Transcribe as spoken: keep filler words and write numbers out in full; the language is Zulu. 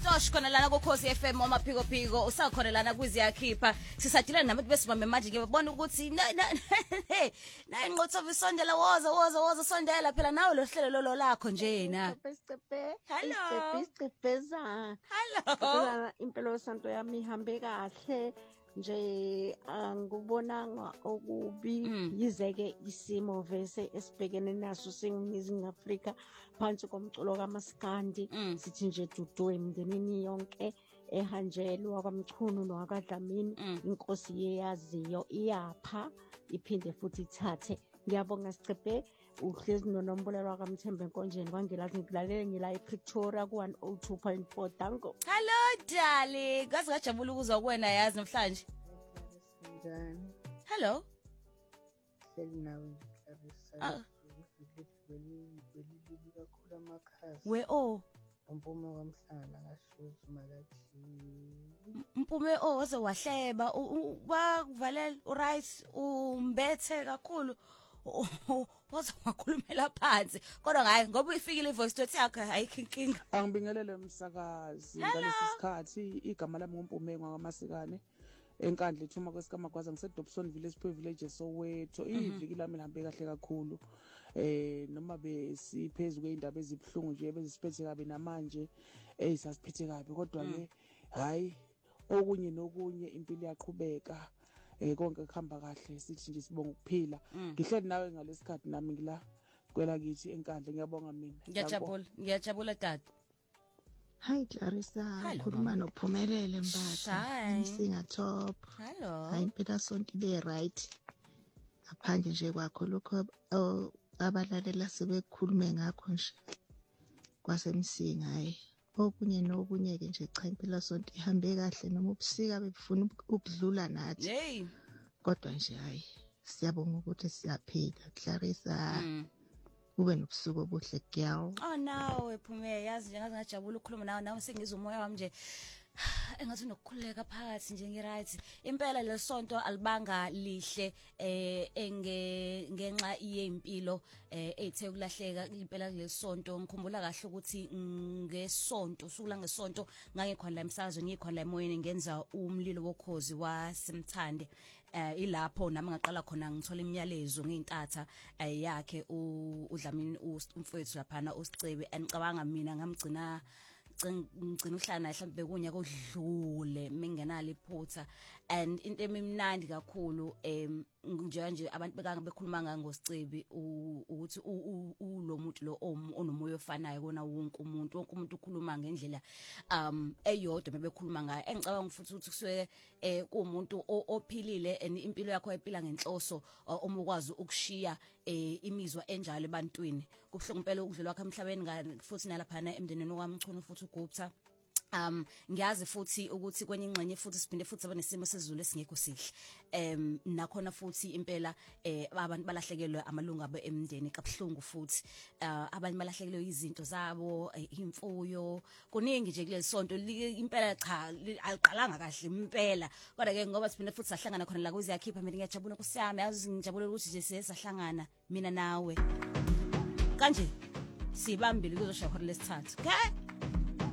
Xosh khona lana kuKhosi F M omaphiko phiko usakhona lana kwiziyakhipha sisadilana nabantu besibambe manje ke babona ukuthi na na inqotho isondela woza woza woza sondela phela nawe lo hlelo lo lakho nje na hello isicepeza hello impilo santo yami ihambe kahle nje angubonanga okubi yizeke isimo vese esibhekene naso sengizini Afrika phansi komculo kaMaskandi sithi nje dudu emndenini yonke ehanjelwa kwamchunu noakadlamini inkosi yeyaziyo iyapha iphinde futhi ithathe ngiyabonga sicephe uhlezi nonombolelwa kaMthembe Nkonjeni kwangilazi ngilalele ngila ePretoria ku one oh two point four dango. Hello darling ngazi ngajabula ukuzwa kuwena yazi namhlanje njani hello selinawe Ah. welili kakhulu amakhasi we oh umpume kwamhlanga ngashuthi malathi mpume oh waze wahleba wakuvalela uright umbethe kakhulu waze wakhulumela phansi kodwa ngayi ngoba uyifikile ivoice note yakhe ayikhinkinga angibingelele umsakazi ngalesi sikhathi igama lami ngumpume ngamasikane enkandla ithuma kwesikaMagwaza ngisedobson village Pho village Soweto iviki lami lihambe kahle kakhulu eh noma besiphezulu kweindaba ezibhlungu nje bezisiphethe kabi namanje eh sasiphethe kabi kodwa ke hayi okunye nokunye impilo yaqhubeka eh konke kuhamba kahle sithi nje sibonga ukuphila ngihleli nawe ngalesikhathi nami ngila kwela kithi enkandla ngiyabonga mina ngiyajabula ngiyajabula dad Hi Clarissa khuluma nophumelele Mbatha Msinga top hello hayi impela sonke ibe right aphandle nje kwakho lokho abalalela sebekhulume ngakho nje kwasemsinga hayi okunye nokunye ke nje cha impela sonke ihambe kahle noma ubusika befuna ukudlula nathi hey kodwa nje hayi siyabonga ukuthi siyaphila Clarissa ube nobusuku obuhle girl oh nawe Phume yazi nje ngazi ngajabula ukukhuluma nawe nawe sengizwe umoya wami nje engathi nokukhuleka phakathi nje ngiright impela lesonto alibanga lihle eh enge ngenxa yempilo eh ethe ukulahleka impela lesonto ngikhumbula kahle ukuthi ngesonto usukula ngesonto ngangikhona la emsazweni ngikhona la emoyeni ngenza umlilo wokhozi waSimthande eh ilapho nami ngaqala khona ngithola imiyalezo ngeintatha yakhe uDlamini umfowethu laphana uSicebe anicabanga mina ngamgcina ngicina uhlala naye mhlawumbe kunya kodlule mingenalo iphutha and into emimnandi kakhulu em nje nje abantu bekanga bekhuluma ngosicibi ukuthi ulo muntu lo onomoya ofanayo kona wonke umuntu wonke umuntu ukhuluma ngendlela um eyodwa bebekhuluma ngayo engicabanga futhi ukuthi kusuke eh kuumuntu ophilile and impilo yakho ayiphila ngenhloso omukwazi ukushiya imizwa enjalo ebantwini kubhlungu impela ukudlulwa kwakhe emhlabeni futhi nalaphana emndenini wamchunu futhi uGupta um ngiyazi futhi ukuthi kwenye ingxenye futhi siphinde futhi abanesimo sezulu esingekho sihle em nakhona futhi impela eh abantu balahlekelwe amalunga abo emndeni kabhlungu futhi abantu balahlekelwe izinto zabo imfuyo kuningi nje kuleli sonto impela cha aliqalanga kahle impela kodwa ke ngoba siphinde futhi sahlangana khona la kuziyakhipha mina ngiyajabula kusiyami yazi ngijabule ukuthi nje siyahlangana mina nawe kanje sibambile kuzoshaya khona lesithathu okay